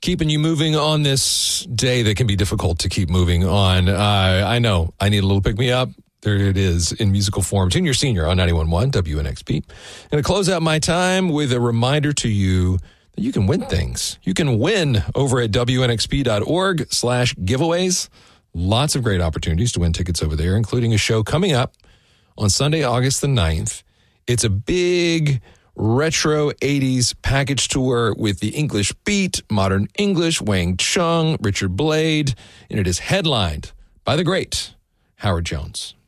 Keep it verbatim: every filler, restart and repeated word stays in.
keeping you moving on this day that can be difficult to keep moving on. Uh, I know. I need a little pick-me-up. There it is in musical form. Junior Senior on ninety-one point one W N X P. I'm going to close out my time with a reminder to you that you can win things. You can win over at W N X P dot org slash giveaways. Lots of great opportunities to win tickets over there, including a show coming up on Sunday, August the ninth. It's a big retro eighties package tour with the English Beat, Modern English, Wang Chung, Richard Blade, and it is headlined by the great Howard Jones.